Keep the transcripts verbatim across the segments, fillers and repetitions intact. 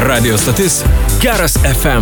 Radio stotis Geras F M.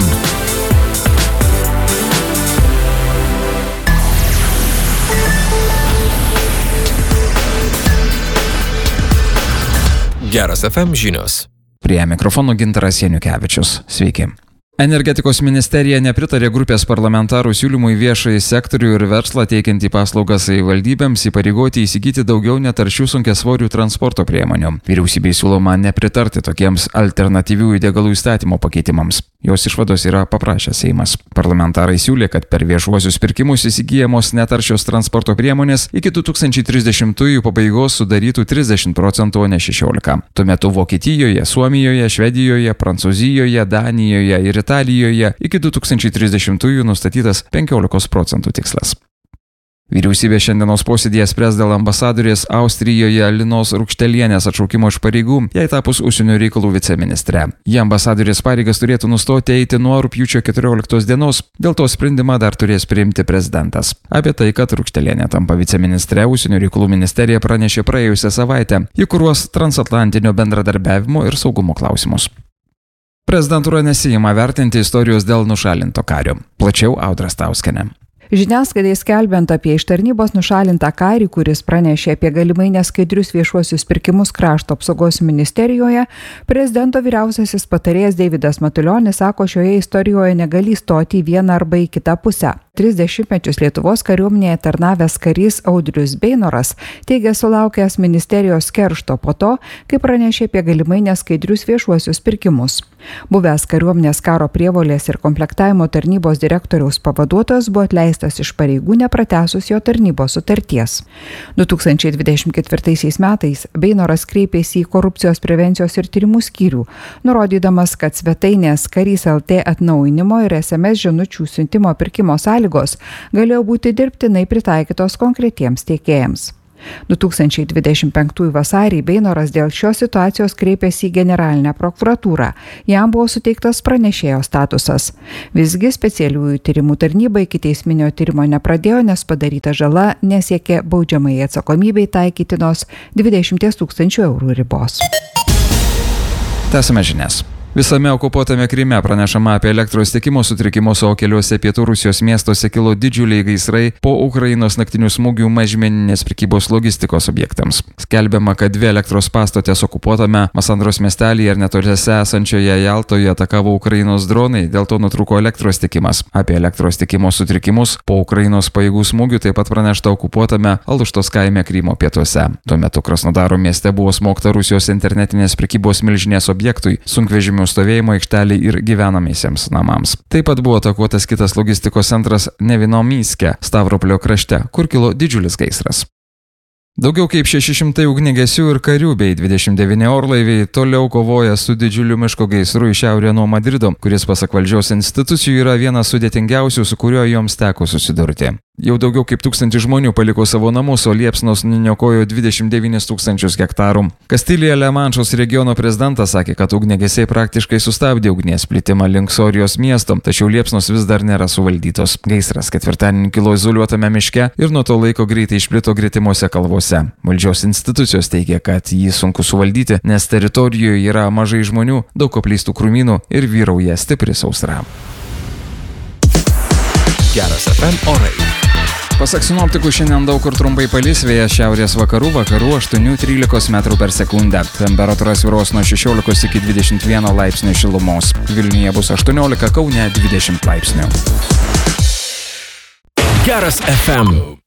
Geras F M žinios. Prie mikrofono Gintaras Janukevičius. Sveiki. Energetikos ministerija nepritarė grupės parlamentarų siūlymui viešai sektorių ir verslą teikiantį paslaugas savivaldybėms įpareigoti įsigyti daugiau netaršių sunkiasvorių transporto priemonių. Vyriausybei siūloma nepritarti tokiems alternatyvių degalų įstatymo pakeitimams. Jos išvados yra paprašęs Seimas. Parlamentarai siūlė, kad per viešuosius pirkimus įsigijamos netaršios transporto priemonės iki du tūkstančiai trisdešimtųjų pabaigos sudarytų trisdešimt procentų, o ne šešiolika. Tuo metu Vokietijoje, Suomijoje, Švedijoje, Prancūzijoje, Danijoje ir Italijoje iki du tūkstančiai trisdešimtųjų nustatytas penkiolikos procentų tikslas. Vyriausybė šiandienos posėdėje spręs dėl ambasadorės Austrijoje Linos Rukštelienės atšaukimo iš pareigų, jai tapus užsienio reikalų viceministre. Ji ambasadorės pareigas turėtų nustoti eiti nuo rugpjūčio keturioliktos dienos, dėl to sprendimą dar turės priimti prezidentas. Apie tai, kad Rukštelienė tampa viceministre, užsienio reikalų ministerija pranešė praėjusią savaitę, ji kuruos transatlantinio bendradarbiavimo ir saugumo klausimus. Prezidentūra nesijima vertinti istorijos dėl nušalinto kario. Plačiau Audra Stauskienė. Žiniasklaidai skelbiant apie iš tarnybos nušalintą karį, kuris pranešė apie galimai neskaidrius viešuosius pirkimus krašto apsaugos ministerijoje, prezidento vyriausiasis patarėjas Deividas Matulionis sako, šioje istorijoje negali stoti į vieną arba į kitą pusę. Tris dešimtmečius Lietuvos kariuomenėje tarnavęs karys Audrius Beinoras teigia sulaukęs ministerijos keršto po to, kai pranešė apie galimai neskaidrius viešuosius pirkimus. Buvęs kariuomenės karo prievolės ir komplektavimo tarnybos direktoriaus pavaduotojas buvo atleistas iš pareigų nepratęsus jo tarnybos sutarties. du tūkstančiai dvidešimt ketvirtaisiais metais Beinoras kreipėsi į korupcijos prevencijos ir tyrimų skyrių, nurodydamas, kad svetainės karys L T atnaujinimo ir S M S žinučių siuntimo pirkimo sąlygos galėjo būti dirbtinai pritaikytos konkretiems tiekėjams. du tūkstančiai dvidešimt penktųjų vasarį Beinoras dėl šios situacijos kreipėsi į generalinę prokuratūrą. Jam buvo suteiktas pranešėjo statusas. Visgi specialiųjų tyrimų tarnyba ikiteisminio tyrimo nepradėjo, nes padaryta žala nesiekė baudžiamai atsakomybei taikytinos dvidešimt tūkstančių eurų ribos. Tęsime žinias. Visame okupuotame Kryme pranešama apie elektros tiekimo sutrikimus, o keliuose pietų Rusijos miestuose kilo didžiuliai gaisrai po Ukrainos naktinių smūgių mažmeninės prekybos logistikos objektams. Skelbiama, kad dvi elektros pastotės okupuotame Masandros miestelyje ir netoliese esančioje Jaltoje atakavo Ukrainos dronai, dėl to nutrūko elektros tiekimas. Apie elektros tiekimo sutrikimus po Ukrainos pajėgų smūgių taip pat pranešta okupuotame Aluštos kaime Krymo pietuose. Tuo metu Krasnodaro mieste buvo smogta Rusijos internetinės prekybos milžinės objektui, sunkvežimių stovėjimo aikšteliai ir gyvenamiesiems namams. Taip pat buvo atakuotas kitas logistikos centras Nevinomyske, Stavropolio krašte, kur kilo didžiulis gaisras. Daugiau kaip šeši šimtai ugniagesių ir karių bei dvidešimt devyni orlaiviai toliau kovoja su didžiuliu miško gaisru į šiaurę nuo Madrido, kuris pasak valdžios institucijų yra vienas sudėtingiausių, su kuriuo joms teko susidurti. Jau daugiau kaip tūkstantį žmonių paliko savo namus, o liepsnos nuniokojo dvidešimt devynis tūkstančius hektarų. Kastilija Lemanšos regiono prezidentas sakė, kad ugniagesiai praktiškai sustabdė ugnies plitimą link Sorijos miesto, tačiau liepsnos vis dar nėra suvaldytos. Gaisras ketvirtadienį kilo izoliuotame miške ir nuo to laiko greitai išplito gretimuose kalvose. Valdžios institucijos teigia, kad jį sunku suvaldyti, nes teritorijoje yra mažai žmonių, daug apleistų krūmynų ir vyrauja stipri sausra. Geras F M orai. Pasak sinoptikų, šiandien daug kur trumpai palis, vėjas šiaurės vakarų, vakarų aštuoni trylika metrų per sekundę. Temperatūra svyruos nuo šešiolikos iki dvidešimt vieno laipsnių šilumos. Vilniuje bus aštuoniolika, Kaune dvidešimt laipsnių. Geras F M.